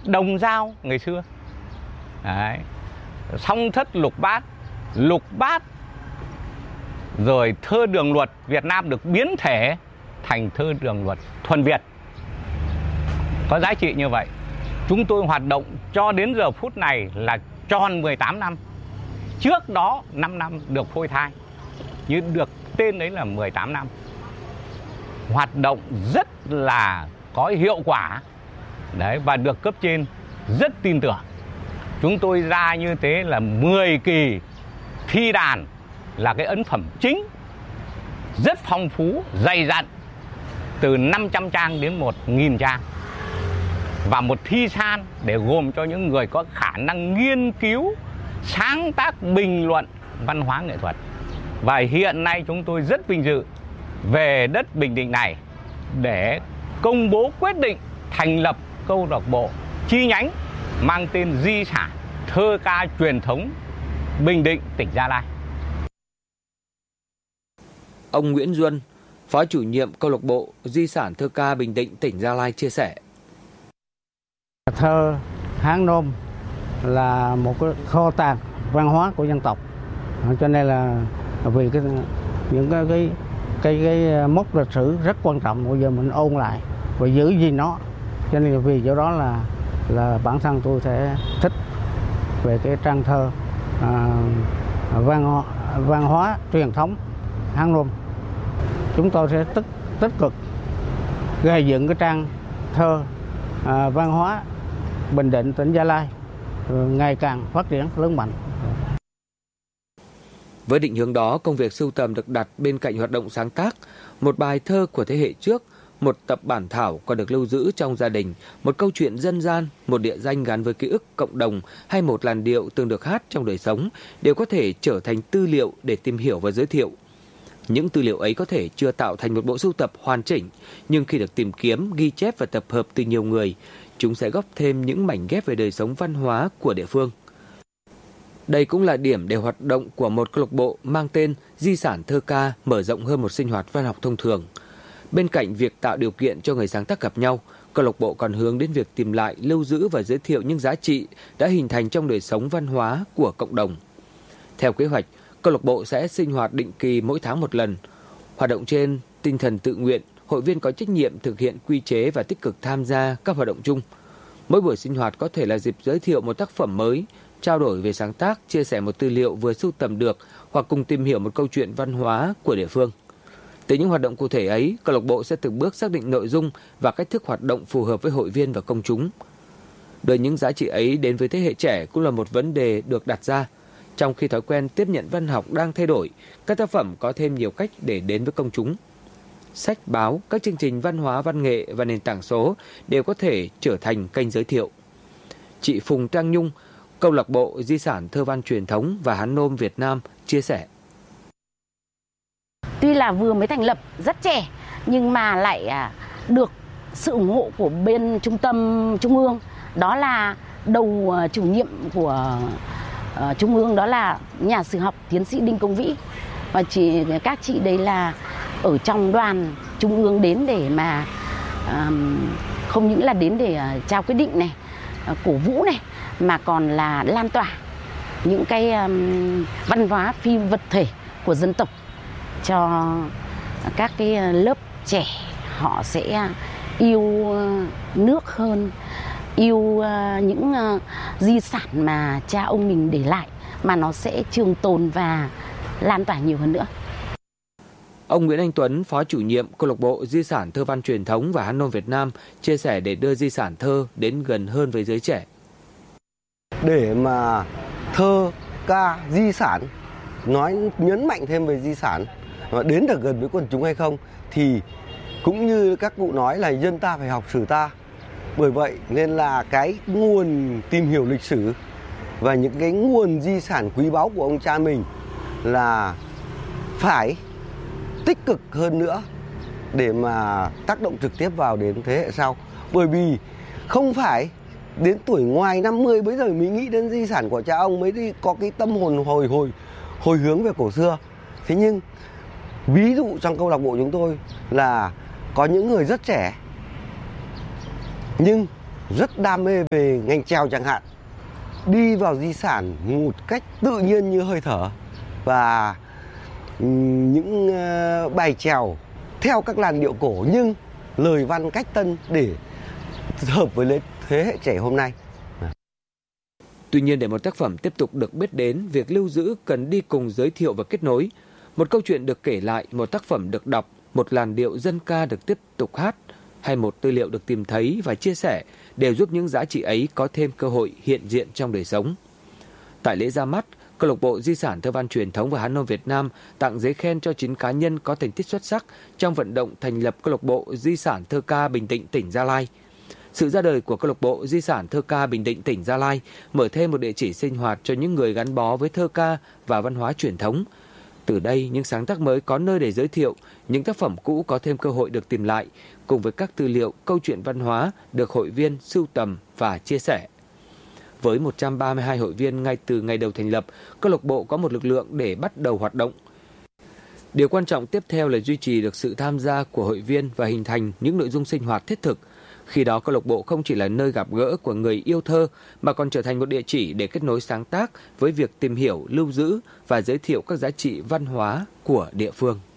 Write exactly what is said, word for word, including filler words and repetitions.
đồng dao ngày xưa. Đấy. Song thất lục bát, lục bát, rồi thơ đường luật Việt Nam được biến thể thành thơ đường luật thuần Việt. Có giá trị như vậy. Chúng tôi hoạt động cho đến giờ phút này là tròn mười tám năm. Trước đó năm năm được phôi thai, nhưng được tên đấy là mười tám năm. Hoạt động rất là có hiệu quả. Đấy, và được cấp trên rất tin tưởng. Chúng tôi ra như thế là mười kỳ thi đàn là cái ấn phẩm chính, rất phong phú, dày dặn, từ năm trăm trang đến một nghìn trang. Và một thi san để gồm cho những người có khả năng nghiên cứu, sáng tác, bình luận văn hóa nghệ thuật. Và hiện nay chúng tôi rất vinh dự về đất Bình Định này để công bố quyết định thành lập câu lạc bộ chi nhánh mang tên Di sản thơ ca truyền thống Bình Định, tỉnh Gia Lai. Ông Nguyễn Duân, Phó chủ nhiệm câu lạc bộ Di sản thơ ca Bình Định, tỉnh Gia Lai chia sẻ. Thơ Hán Nôm là một cái kho tàng văn hóa của dân tộc, cho nên là vì cái những cái cái cái, cái mốc lịch sử rất quan trọng, bây giờ mình ôn lại và giữ gìn nó, cho nên là vì do đó là là bản thân tôi sẽ thích về cái trang thơ à, văn văn hóa truyền thống Hán Nôm. Chúng tôi sẽ tích tích cực gây dựng cái trang thơ à, văn hóa Bình Định, tỉnh Gia Lai ngày càng phát triển lớn mạnh. Với định hướng đó, công việc sưu tầm được đặt bên cạnh hoạt động sáng tác. Một bài thơ của thế hệ trước, một tập bản thảo còn được lưu giữ trong gia đình, một câu chuyện dân gian, một địa danh gắn với ký ức cộng đồng hay một làn điệu từng được hát trong đời sống đều có thể trở thành tư liệu để tìm hiểu và giới thiệu. Những tư liệu ấy có thể chưa tạo thành một bộ sưu tập hoàn chỉnh, nhưng khi được tìm kiếm, ghi chép và tập hợp từ nhiều người, chúng sẽ góp thêm những mảnh ghép về đời sống văn hóa của địa phương. Đây cũng là điểm để hoạt động của một câu lạc bộ mang tên Di sản thơ ca mở rộng hơn một sinh hoạt văn học thông thường. Bên cạnh việc tạo điều kiện cho người sáng tác gặp nhau, câu lạc bộ còn hướng đến việc tìm lại, lưu giữ và giới thiệu những giá trị đã hình thành trong đời sống văn hóa của cộng đồng. Theo kế hoạch, câu lạc bộ sẽ sinh hoạt định kỳ mỗi tháng một lần. Hoạt động trên tinh thần tự nguyện, hội viên có trách nhiệm thực hiện quy chế và tích cực tham gia các hoạt động chung. Mỗi buổi sinh hoạt có thể là dịp giới thiệu một tác phẩm mới, trao đổi về sáng tác, chia sẻ một tư liệu vừa sưu tầm được hoặc cùng tìm hiểu một câu chuyện văn hóa của địa phương. Từ những hoạt động cụ thể ấy, câu lạc bộ sẽ từng bước xác định nội dung và cách thức hoạt động phù hợp với hội viên và công chúng. Đưa những giá trị ấy đến với thế hệ trẻ cũng là một vấn đề được đặt ra. Trong khi thói quen tiếp nhận văn học đang thay đổi, các tác phẩm có thêm nhiều cách để đến với công chúng. Sách, báo, các chương trình văn hóa, văn nghệ và nền tảng số đều có thể trở thành kênh giới thiệu. Chị Phùng Trang Nhung, câu lạc bộ Di sản thơ văn truyền thống và Hán Nôm Việt Nam chia sẻ. Tuy là vừa mới thành lập rất trẻ nhưng mà lại được sự ủng hộ của bên trung tâm trung ương, đó là đầu chủ nhiệm của uh, trung ương, đó là nhà sử học tiến sĩ Đinh Công Vĩ, và chị các chị đấy là ở trong đoàn trung ương đến để mà um, không những là đến để uh, trao quyết định này, uh, cổ vũ này, mà còn là lan tỏa những cái um, văn hóa phi vật thể của dân tộc cho các cái lớp trẻ, họ sẽ yêu nước hơn, yêu những di sản mà cha ông mình để lại, mà nó sẽ trường tồn và lan tỏa nhiều hơn nữa. Ông Nguyễn Anh Tuấn, Phó chủ nhiệm câu lạc bộ Di sản thơ văn truyền thống và Hán Nôm Việt Nam chia sẻ để đưa di sản thơ đến gần hơn với giới trẻ. Để mà thơ ca di sản, nói nhấn mạnh thêm về di sản và đến được gần với quần chúng hay không, thì cũng như các cụ nói là dân ta phải học sử ta. Bởi vậy nên là cái nguồn tìm hiểu lịch sử và những cái nguồn di sản quý báu của ông cha mình là phải tích cực hơn nữa để mà tác động trực tiếp vào đến thế hệ sau. Bởi vì không phải đến tuổi ngoài năm mươi bây giờ mới nghĩ đến di sản của cha ông mới đi có cái tâm hồn hồi hồi hồi hướng về cổ xưa. Thế nhưng ví dụ trong câu lạc bộ chúng tôi là có những người rất trẻ nhưng rất đam mê về ngành chèo chẳng hạn, đi vào di sản một cách tự nhiên như hơi thở, và những bài chèo theo các làn điệu cổ nhưng lời văn cách tân để hợp với thế hệ trẻ hôm nay. Tuy nhiên, để một tác phẩm tiếp tục được biết đến, việc lưu giữ cần đi cùng giới thiệu và kết nối. Một câu chuyện được kể lại, một tác phẩm được đọc, một làn điệu dân ca được tiếp tục hát, hay một tư liệu được tìm thấy và chia sẻ đều giúp những giá trị ấy có thêm cơ hội hiện diện trong đời sống. Tại lễ ra mắt, Câu lạc bộ Di sản Thơ văn Truyền thống và Hán nôm Việt Nam tặng giấy khen cho chín cá nhân có thành tích xuất sắc trong vận động thành lập Câu lạc bộ Di sản Thơ ca Bình Định tỉnh Gia Lai. Sự ra đời của Câu lạc bộ Di sản Thơ ca Bình Định tỉnh Gia Lai mở thêm một địa chỉ sinh hoạt cho những người gắn bó với thơ ca và văn hóa truyền thống. Từ đây, những sáng tác mới có nơi để giới thiệu, những tác phẩm cũ có thêm cơ hội được tìm lại, cùng với các tư liệu, câu chuyện văn hóa được hội viên sưu tầm và chia sẻ. Với một trăm ba mươi hai hội viên ngay từ ngày đầu thành lập, câu lạc bộ có một lực lượng để bắt đầu hoạt động. Điều quan trọng tiếp theo là duy trì được sự tham gia của hội viên và hình thành những nội dung sinh hoạt thiết thực. Khi đó, câu lạc bộ không chỉ là nơi gặp gỡ của người yêu thơ mà còn trở thành một địa chỉ để kết nối sáng tác với việc tìm hiểu, lưu giữ và giới thiệu các giá trị văn hóa của địa phương.